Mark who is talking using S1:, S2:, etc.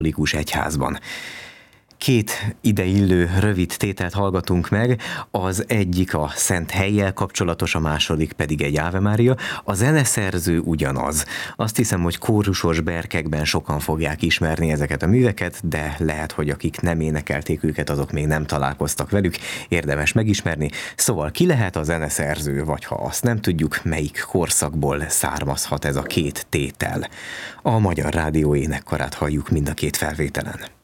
S1: katolikus egyházban. Két ideillő rövid tételt hallgatunk meg, az egyik a Szent Hellyel kapcsolatos, a második pedig egy Ave Mária. A zeneszerző ugyanaz. Azt hiszem, hogy kórusos berkekben sokan fogják ismerni ezeket a műveket, de lehet, hogy akik nem énekelték őket, azok még nem találkoztak velük. Érdemes megismerni. Szóval ki lehet a zeneszerző, vagy ha azt nem tudjuk, melyik korszakból származhat ez a két tétel. A Magyar Rádió énekkarát halljuk mind a két felvételen.